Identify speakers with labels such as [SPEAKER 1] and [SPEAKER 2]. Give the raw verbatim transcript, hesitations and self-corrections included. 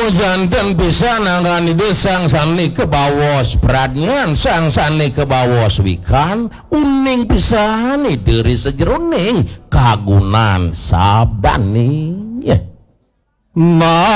[SPEAKER 1] jantan bisa nangani desang sani ke bawos beratnyan sang sani ke bawos wikan uning pisani dari sejeroning kagunan sabdani ya. Ma